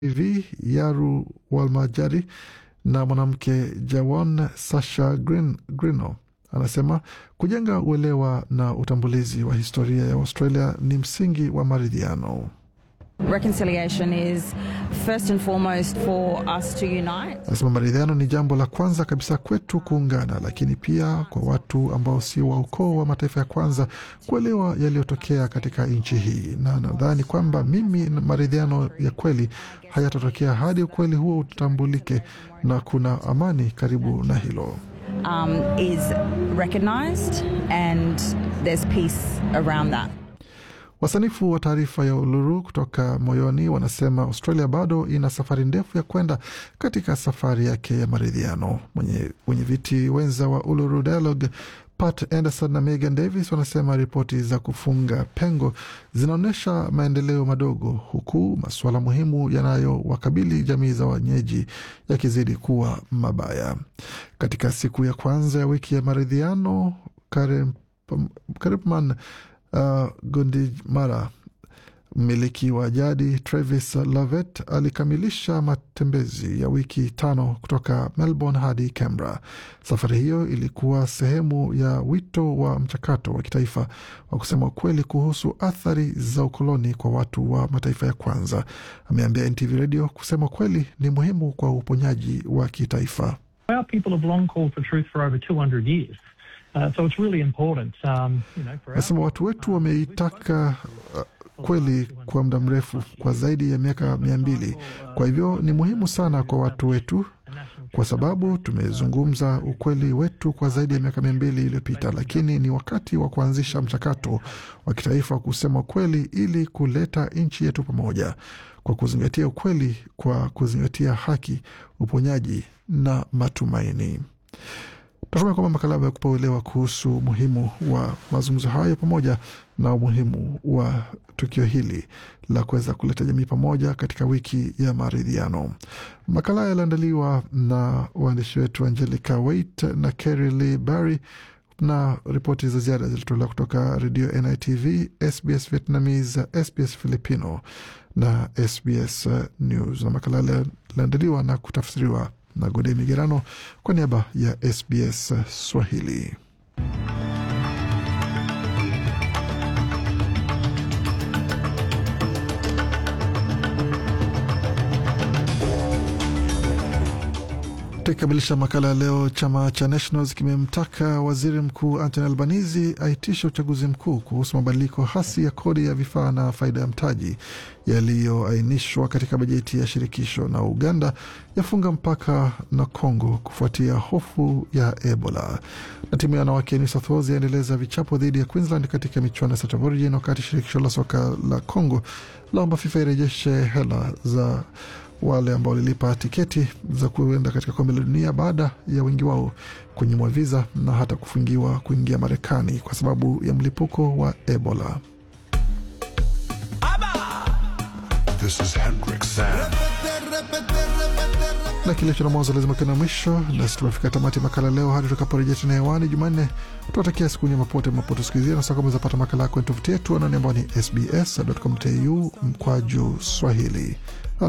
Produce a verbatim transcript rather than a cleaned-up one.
hivi Yaru Walmajari na mwanamke Jawon Sasha Green, Grino anasema kujenga uelewa na utambulizi wa historia ya Australia ni msingi wa maridhiano. Reconciliation is first and foremost for us to unite. Anasema maridhiano ni jambo la kwanza kabisa kwetu kuungana, lakini pia kwa watu ambao si wa ukoo wa mataifa ya kwanza kuelewa yaliyotokea katika nchi hii, na nadhani kwamba mimi maridhiano ya kweli hayatatokea hadi ukweli huo utambulike na kuna amani karibu na hilo. Um, is recognized and there's peace around that. Wasanifu wa taarifa ya Uluru kutoka Moyoni wanasema Australia bado ina safari ndefu ya kwenda katika safari yake ya maridhiano. Mwenye, mwenye viti wenza wa Uluru Dialogue Pat Anderson na Megan Davis wanasema ripoti za kufunga pengo zinaonyesha maendeleo madogo, huku masuala muhimu yanayowakabili jamii za wenyeji yakizidi kuwa mabaya. Katika siku ya kwanza ya wiki ya maridhiano, Karen Karipman Uh, Gundimara, mmiliki wa jadi Travis Lovett, alikamilisha matembezi ya wiki tano kutoka Melbourne hadi Canberra. Safari hiyo ilikuwa sehemu ya wito wa mchakato wa kitaifa wa kusema ukweli kuhusu athari za ukoloni kwa watu wa mataifa ya kwanza. Ameambia N T V Radio kusema kweli ni muhimu kwa uponyaji wa kitaifa. Our people have long called for truth for over two hundred years. Uh, so it's really important, um, you know, for Nasema watu wetu wameitaka uh, kweli kwa muda mrefu, kwa zaidi ya miaka mia mbili. Kwa hivyo ni muhimu sana kwa watu wetu, kwa sababu tumezungumza ukweli wetu kwa zaidi ya miaka mia mbili iliyopita, lakini ni wakati wa kuanzisha mchakato wa kitaifa kusema kweli ili kuleta nchi yetu pamoja, kwa kuzingatia ukweli, kwa kuzingatia haki, uponyaji na matumaini. Tunatumai kwamba makala ya kupa uelewa kuhusu umuhimu wa mazungumzo hayo pamoja na umuhimu wa tukio hili la kuweza kuleta jamii pamoja katika wiki ya maridhiano. Makala yaliandaliwa na waandishi wetu Angelica Wait na Kerry Lee Barry, na ripoti za ziada zilitolewa kutoka Radio N I T V, S B S Vietnamese, S B S Filipino na S B S News. Na makala yaliandaliwa na kutafsiriwa na Gode Migerano kwa niaba ya S B S Swahili. Tukikamilisha makala ya leo, chama cha Nationals kimemtaka waziri mkuu Anthony Albanese aitishe uchaguzi mkuu kuhusu mabadiliko hasi ya kodi ya vifaa na faida ya mtaji yaliyoainishwa katika bajeti ya shirikisho. Na Uganda yafunga mpaka na Kongo kufuatia hofu ya Ebola. Na timu ya wanawake New South Wales yaendeleza vichapo dhidi ya Queensland katika michuano ya State of Origin, wakati shirikisho la soka la Kongo laomba FIFA irejeshe hela za wale ambao walilipa tiketi za kuenda katika kombe la dunia baada ya wengi wao kunyimwa visa na hata kufungiwa kuingia Marekani kwa sababu ya mlipuko wa Ebola. This is Hendrik Sam. Na kile cha mwanzo lazima kina mwisho, na tumefika tamati makala leo. Hadi tutakaporejea tena hewani Jumanne, tunatakia siku njema pote mapoto sikizia, na sasa zapata makala kwenye tovuti yetu anani ambao ni s b s dot com dot a u mkwaju Swahili.